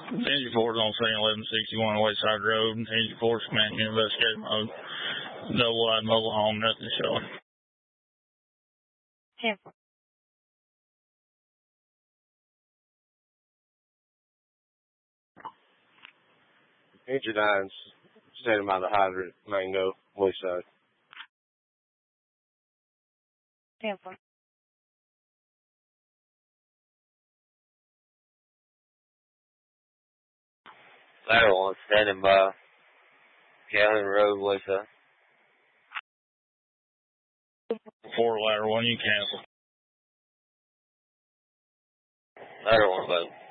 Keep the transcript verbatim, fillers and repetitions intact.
Engine four is on scene eleven sixty-one Wayside Road. Engine four is commanding investigative mode. No wide mobile home, nothing showing. ten four. Engine nine's standing by the hydrant, Mango, Wayside. ten four. Ladder one standing by Calhoun Road, Wayside. Four ladder one, you cancel. Ladder one, bud.